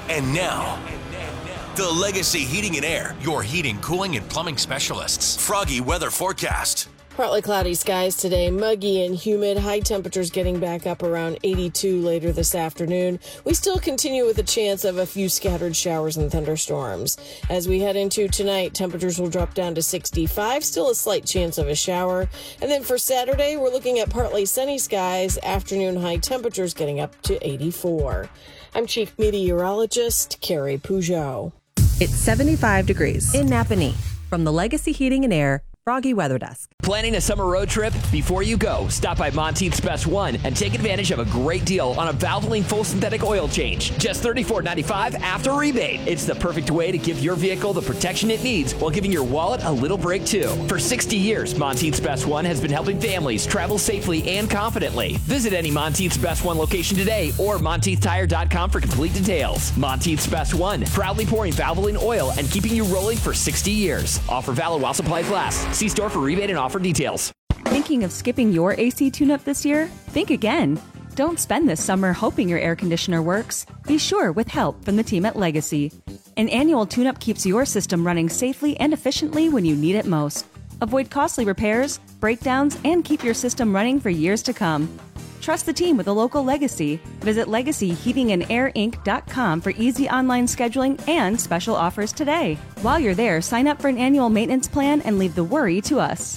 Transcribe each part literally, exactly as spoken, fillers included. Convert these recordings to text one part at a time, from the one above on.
And now, the Legacy Heating and Air, your heating, cooling, and plumbing specialists. Froggy weather forecast. Partly cloudy skies today, muggy and humid, high temperatures getting back up around eighty-two later this afternoon. We still continue with a chance of a few scattered showers and thunderstorms. As we head into tonight, temperatures will drop down to sixty-five, still a slight chance of a shower. And then for Saturday, we're looking at partly sunny skies, afternoon high temperatures getting up to eighty-four. I'm Chief Meteorologist Carrie Peugeot. It's seventy-five degrees in Napanee. From the Legacy Heating and Air Froggy Weather Desk. Planning a summer road trip? Before you go, stop by Monteith's Best One and take advantage of a great deal on a Valvoline full synthetic oil change. Just thirty-four ninety-five after rebate. It's the perfect way to give your vehicle the protection it needs while giving your wallet a little break too. For sixty years, Monteith's Best One has been helping families travel safely and confidently. Visit any Monteith's Best One location today or Monteith Tire dot com for complete details. Monteith's Best One, proudly pouring Valvoline oil and keeping you rolling for sixty years. Offer valid while supplies last. See store for rebate and offer details. Thinking of skipping your A C tune-up this year? Think again. Don't spend this summer hoping your air conditioner works. Be sure with help from the team at Legacy. An annual tune-up keeps your system running safely and efficiently when you need it most. Avoid costly repairs, breakdowns, and keep your system running for years to come. Trust the team with a local Legacy. Visit legacy heating and air inc dot com for easy online scheduling and special offers today. While you're there, sign up for an annual maintenance plan and leave the worry to us.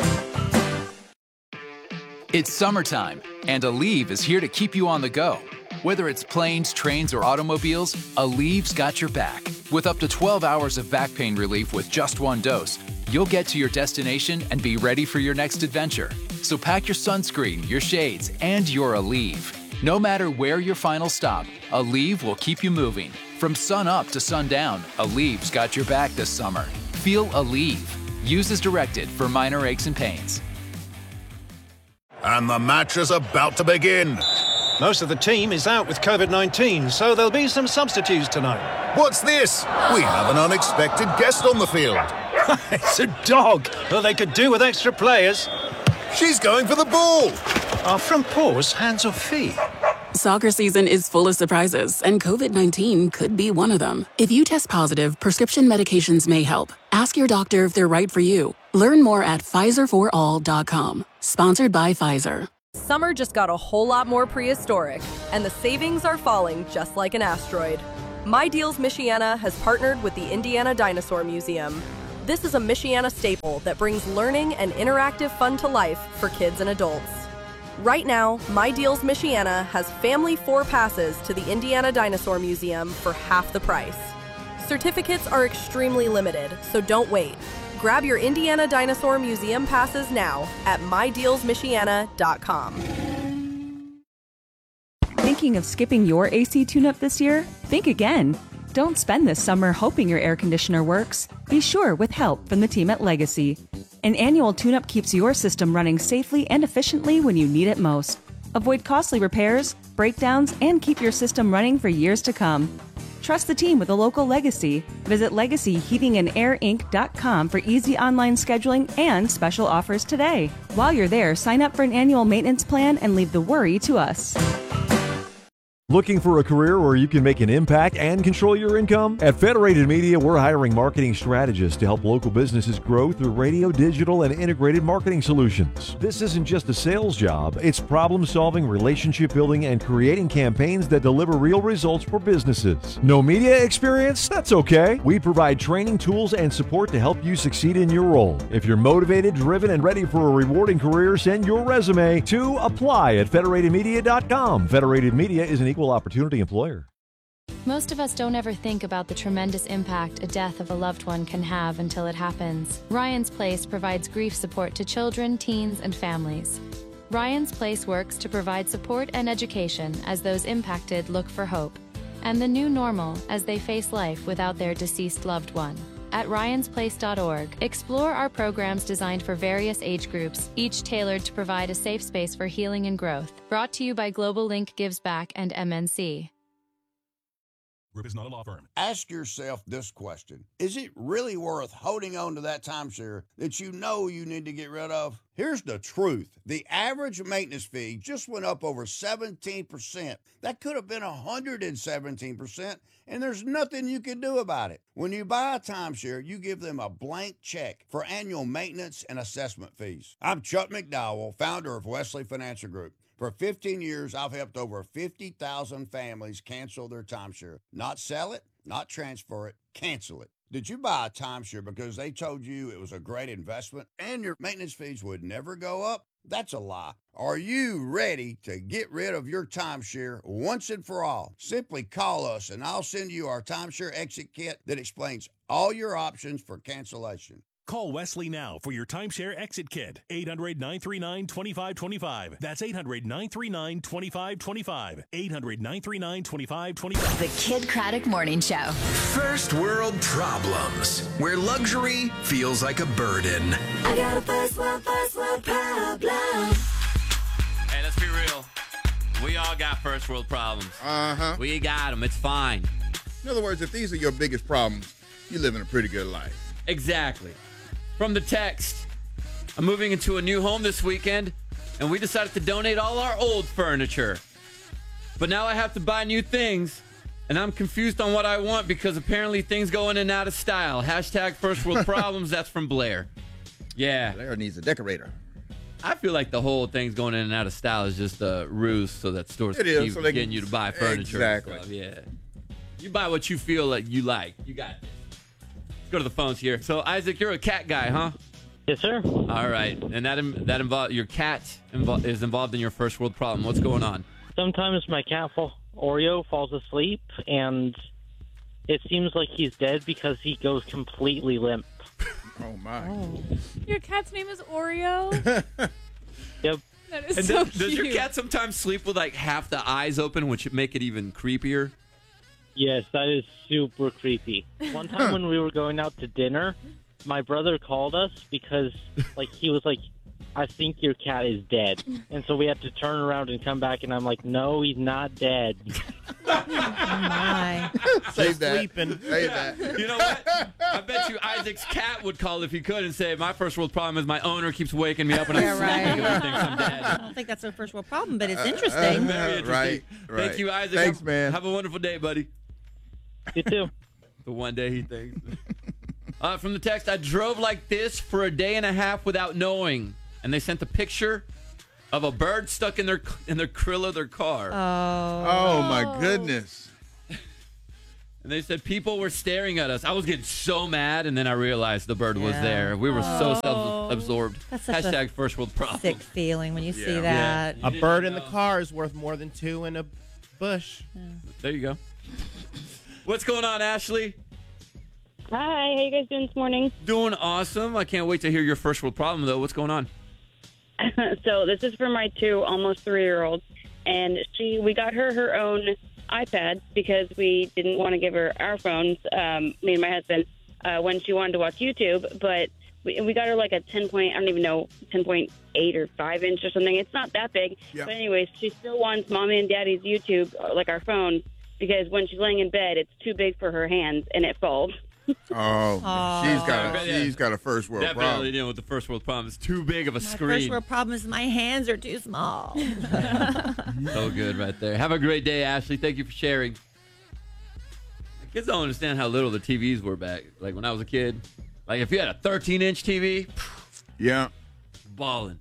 It's summertime, and Aleve is here to keep you on the go. Whether it's planes, trains, or automobiles, Aleve's got your back. With up to twelve hours of back pain relief with just one dose, you'll get to your destination and be ready for your next adventure. So pack your sunscreen, your shades, and your Aleve. No matter where your final stop, Aleve will keep you moving. From sun up to sundown, Aleve's got your back this summer. Feel Aleve. Use as directed for minor aches and pains. And the match is about to begin. Most of the team is out with COVID nineteen, so there'll be some substitutes tonight. What's this? We have an unexpected guest on the field. It's a dog. Well, they could do with extra players. She's going for the ball. Are front paws hands or feet? Soccer season is full of surprises, and COVID nineteen could be one of them. If you test positive, prescription medications may help. Ask your doctor if they're right for you. Learn more at Pfizer for all dot com. Sponsored by Pfizer. Summer just got a whole lot more prehistoric, and the savings are falling just like an asteroid. My Deals Michiana has partnered with the Indiana Dinosaur Museum. This is a Michiana staple that brings learning and interactive fun to life for kids and adults. Right now, My Deals Michiana has family four passes to the Indiana Dinosaur Museum for half the price. Certificates are extremely limited, so don't wait. Grab your Indiana Dinosaur Museum passes now at my deals michiana dot com. Thinking of skipping your A C tune-up this year? Think again. Don't spend this summer hoping your air conditioner works. Be sure with help from the team at Legacy. An annual tune-up keeps your system running safely and efficiently when you need it most. Avoid costly repairs, breakdowns, and keep your system running for years to come. Trust the team with a local Legacy. Visit legacy heating and air inc dot com for easy online scheduling and special offers today. While you're there, sign up for an annual maintenance plan and leave the worry to us. Looking for a career where you can make an impact and control your income? At Federated Media, we're hiring marketing strategists to help local businesses grow through radio, digital, and integrated marketing solutions. This isn't just a sales job. It's problem-solving, relationship-building, and creating campaigns that deliver real results for businesses. No media experience? That's okay. We provide training, tools, and support to help you succeed in your role. If you're motivated, driven, and ready for a rewarding career, send your resume to apply at federated media dot com. Federated Media is an equal opportunity employer. Most of us don't ever think about the tremendous impact a death of a loved one can have until it happens. Ryan's Place provides grief support to children, teens, and families. Ryan's Place works to provide support and education as those impacted look for hope and the new normal as they face life without their deceased loved one. At ryans place dot org, explore our programs designed for various age groups, each tailored to provide a safe space for healing and growth. Brought to you by Global Link Gives Back and M N C. Group is not a law firm. Ask yourself this question. Is it really worth holding on to that timeshare that you know you need to get rid of? Here's the truth. The average maintenance fee just went up over seventeen percent. That could have been one hundred seventeen percent, and there's nothing you can do about it. When you buy a timeshare, you give them a blank check for annual maintenance and assessment fees. I'm Chuck McDowell, founder of Wesley Financial Group. For fifteen years, I've helped over fifty thousand families cancel their timeshare. Not sell it, not transfer it, cancel it. Did you buy a timeshare because they told you it was a great investment and your maintenance fees would never go up? That's a lie. Are you ready to get rid of your timeshare once and for all? Simply call us and I'll send you our timeshare exit kit that explains all your options for cancellation. Call Wesley now for your timeshare exit kit. eight hundred, nine three nine, two five two five. That's eight hundred, nine three nine, two five two five. eight hundred, nine three nine, two five two five. The Kid Craddock Morning Show. First world problems, where luxury feels like a burden. I got a first world, first world problem. Hey, let's be real. We all got first world problems. Uh-huh. We got them. It's fine. In other words, if these are your biggest problems, you're living a pretty good life. Exactly. From the text, I'm moving into a new home this weekend, and we decided to donate all our old furniture. But now I have to buy new things, and I'm confused on what I want because apparently things go in and out of style. Hashtag first world problems. That's from Blair. Yeah. Blair needs a decorator. I feel like the whole thing's going in and out of style is just a ruse so that stores It keep is, so they getting can- you to buy furniture. Exactly. And stuff. Yeah. You buy what you feel like you like. You got this. Let's go to the phones here. So, Isaac, you're a cat guy, huh? Yes, sir. All right. And that Im- that involve your cat invo- is involved in your first world problem. What's going on? Sometimes my cat, fall- Oreo, falls asleep, and it seems like he's dead because he goes completely limp. Oh, my. Oh. Your cat's name is Oreo? Yep. That is And so does, does your cute. cat sometimes sleep with like half the eyes open, which would make it even creepier? Yes, that is super creepy. One time when we were going out to dinner, my brother called us because, like, he was like, I think your cat is dead. And so we had to turn around and come back, and I'm like, no, he's not dead. Oh, my. Save that. Sleeping. Save that. You know what? I bet you Isaac's cat would call if he could and say, my first world problem is my owner keeps waking me up when I'm Yeah, right. sleeping and thinks I'm dead. I don't think that's a first world problem, but it's Uh, interesting. uh, Very interesting. right, Thank right. you, Isaac. Thanks, have, man. Have a wonderful day, buddy. You too. The one day he thinks. uh, from the text, I drove like this for a day and a half without knowing. And they sent a picture of a bird stuck in their in their grill of their car. Oh, my goodness. And they said people were staring at us. I was getting so mad, and then I realized the bird was Yeah. there. We were so Oh. self-absorbed. That's such Hashtag a first world problem. Sick feeling when you see Yeah. that. Yeah. A bird in the car is worth more than two in a bush. There you go. What's going on, Ashley? Hi, how you guys doing this morning? Doing awesome. I can't wait to hear your first world problem, though. What's going on? So this is for my two almost three-year-olds, and she we got her her own iPad because we didn't want to give her our phones, um, me and my husband, uh, when she wanted to watch YouTube. But we, we got her like a ten point, I don't even know, ten point eight or five inch or something. It's not that big. Yep. But anyways, she still wants mommy and daddy's YouTube, uh, like our phone, because when she's laying in bed, it's too big for her hands and it falls. Oh, Aw. she's got a, Yeah. she's got a first world Definitely problem. dealing with the first world problem. It's too big of a My screen. first world problem is my hands are too small. So good right there. Have a great day, Ashley. Thank you for sharing. Kids don't understand how little the T Vs were back. Like when I was a kid. Like if you had a thirteen inch T V, Yeah. balling.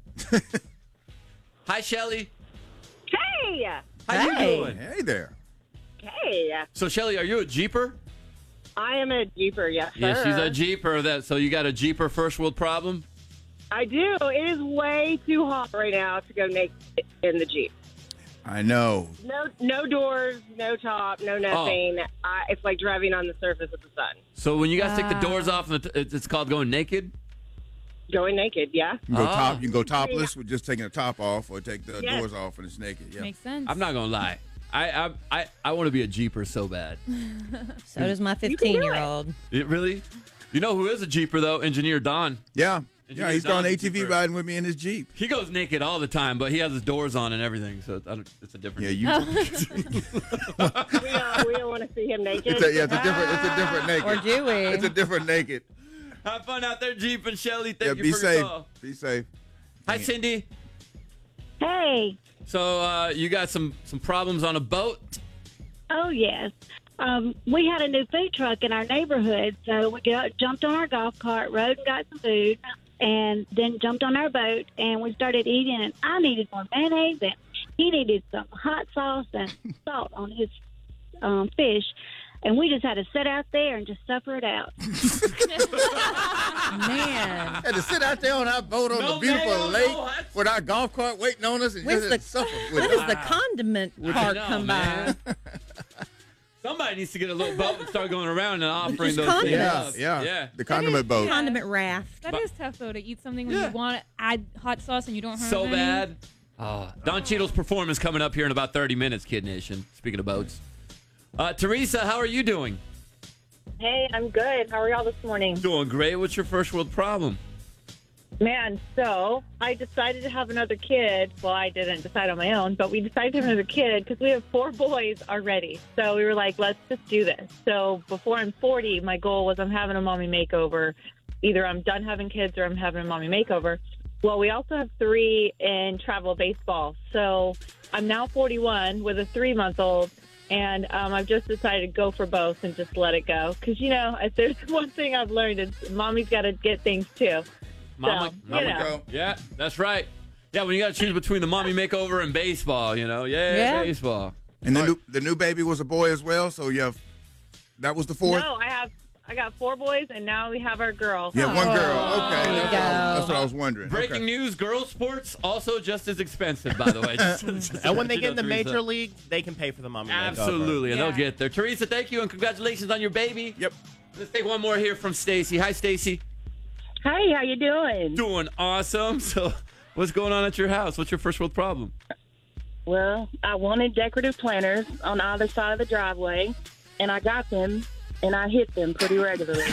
Hi, Shelly. Hey! How Hey. you doing? Hey there. Hey! So, Shelly, are you a Jeeper? I am a Jeeper, yes, Yeah, sir. she's a Jeeper. That so you got a Jeeper first world problem? I do. It is way too hot right now to go naked in the Jeep. I know. No, no doors, no top, no nothing. Oh. I, it's like driving on the surface of the sun. So when you guys take the doors off, and the- it's called going naked? Going naked, yeah. You can go Ah. top. You can go topless with just taking the top off, or take the Yes. doors off and it's naked. Yeah. Makes sense. I'm not gonna lie. I I I, I want to be a Jeeper so bad. So does my fifteen-year-old. It really? You know who is a Jeeper though? Engineer Don. Yeah. Engineer Yeah. He's Don's gone a A T V Jeeper. riding with me in his Jeep. He goes naked all the time, but he has his doors on and everything, so I don't, it's a different. Yeah. You. we don't, we don't want want to see him naked. It's a, yeah, it's a different, it's a different naked. Or do we? It's a different naked. Have fun out there, Jeep and Shelly. Thank Yeah, you be for safe. your call. Be safe. Hi, Cindy. Hey. So uh, you got some some problems on a boat? Oh, yes. Um, we had a new food truck in our neighborhood, so we got, jumped on our golf cart, rode and got some food, and then jumped on our boat, and we started eating, and I needed more mayonnaise, and he needed some hot sauce and salt on his um, fish, and we just had to sit out there and just suffer it out. Man. Had to sit out there on our boat on No the beautiful mayo, lake no with our golf cart waiting on us and When's just the, suffer. when does the condiment What part you know, come man? by? Somebody needs to get a little boat and start going around and offering Just those things condiments. up. Yeah, yeah. the condiment boat. Condiment raft. That is tough, though, to eat something when you want to add hot sauce and you don't have So any. bad. Oh, Don Cheadle's performance coming up here in about thirty minutes, Kid Nation. Speaking of boats. Uh, Teresa, how are you doing? Hey, I'm good. How are y'all this morning? Doing great. What's your first world problem? Man, so I decided to have another kid. Well, I didn't decide on my own, but we decided to have another kid because we have four boys already. So we were like, let's just do this. So before I'm forty, my goal was I'm having a mommy makeover. Either I'm done having kids or I'm having a mommy makeover. Well, we also have three in travel baseball. So I'm now forty-one with a three-month-old. And um, I've just decided to go for both and just let it go. Because, you know, if there's one thing I've learned is mommy's got to get things, too. Mama, So, mama you know. go. Yeah, that's right. Yeah, when you got to choose between the mommy makeover and baseball, you know. Yeah, Yeah. baseball. And the new, the new baby was a boy as well, so you have, that was the fourth? No, I have I got four boys, and now we have our girl. Yeah, one girl. Okay, There you that's, go. what I was, that's what I was wondering. Breaking Okay. news, girls sports also just as expensive, by the way. Just- just And when they you get in know, the Teresa. major league, they can pay for the mommy makeover. Absolutely, and Yeah. they'll get there. Teresa, thank you, and congratulations on your baby. Yep. Let's take one more here from Stacy. Hi, Stacy. Hey, how you doing? Doing awesome. So, what's going on at your house? What's your first world problem? Well, I wanted decorative planters on either side of the driveway, and I got them, and I hit them pretty regularly.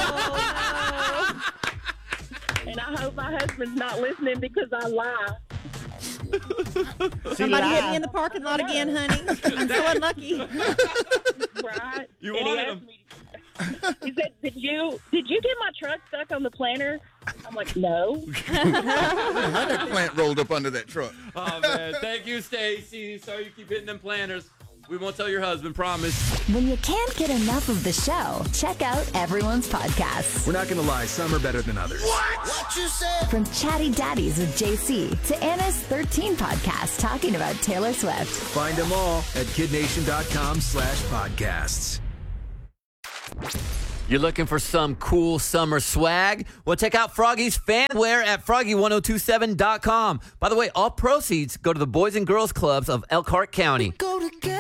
And I hope my husband's not listening because I lie. Somebody hit me in the parking lot again, honey. I'm so unlucky. Right? You And he wanted asked them. me- He said, "Did you did you get my truck stuck on the planter?" I'm like, "No." How that plant rolled up under that truck? Oh, man. Thank you, Stacy. Sorry you keep hitting them planters. We won't tell your husband, promise. When you can't get enough of the show, check out everyone's podcasts. We're not going to lie, some are better than others. What you said? From Chatty Daddies with J C to Anna's thirteen podcast talking about Taylor Swift. Find them all at kidnation.com slash podcasts. You're looking for some cool summer swag? Well, check out Froggy's Fanwear at froggy ten twenty-seven dot com. By the way, all proceeds go to the Boys and Girls Clubs of Elkhart County. Go together.